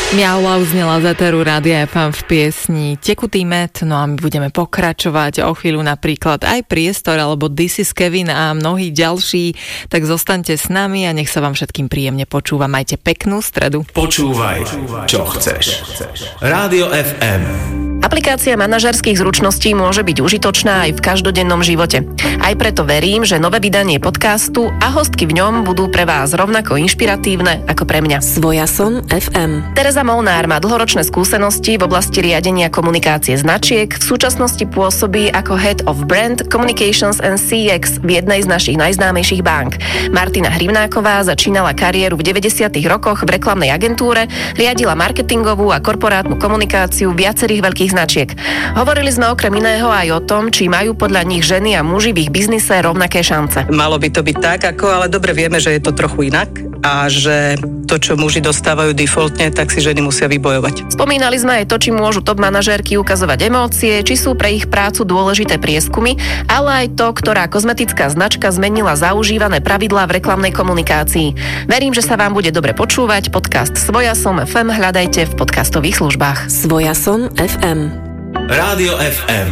Miau Wow znela z éteru Rádia FM v piesni Tekutý med, no a my budeme pokračovať o chvíľu napríklad aj Priestor alebo This is Kevin a mnohí ďalší, tak zostaňte s nami a nech sa vám všetkým príjemne počúva. Majte peknú stredu. Počúvaj, čo chceš. Rádio FM. Aplikácia manažerských zručností môže byť užitočná aj v každodennom živote. Aj preto verím, že nové vydanie podcastu a hostky v ňom budú pre vás rovnako inšpiratívne ako pre mňa. Svojason FM. Tereza Molnár má dlhoročné skúsenosti v oblasti riadenia komunikácie značiek, v súčasnosti pôsobí ako Head of Brand, Communications and CX v jednej z našich najznámejších bank. Martina Hrivnáková začínala kariéru v 90. rokoch v reklamnej agentúre, riadila marketingovú a korporátnu komunikáciu viacerých veľkých značiek. Hovorili sme okrem iného aj o tom, či majú podľa nich ženy a muži v ich biznise rovnaké šance. Malo by to byť tak, ale dobre vieme, že je to trochu inak a že to, čo muži dostávajú defaultne, tak si ženy musia vybojovať. Spomínali sme aj to, či môžu top manažérky ukazovať emócie, či sú pre ich prácu dôležité prieskumy, ale aj to, ktorá kozmetická značka zmenila zaužívané pravidlá v reklamnej komunikácii. Verím, že sa vám bude dobre počúvať. Podcast Svojason FM hľadajte v podcastových službách. Svojason FM. Rádio FM.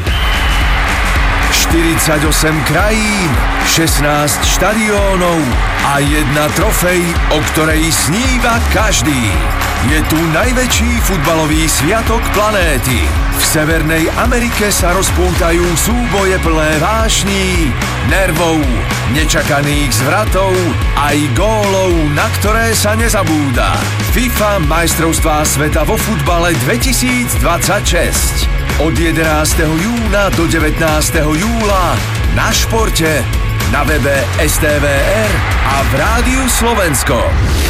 48 krajín, 16 štadiónov a jedna trofej, o ktorej sníva každý. Je tu najväčší futbalový sviatok planéty. V Severnej Amerike sa rozpútajú súboje plné vášní, nervov, nečakaných zvratov aj gólov, na ktoré sa nezabúda. FIFA majstrovstvá sveta vo futbale 2026. Od 11. júna do 19. júla na Športe, na webe STVR a v Rádiu Slovensko.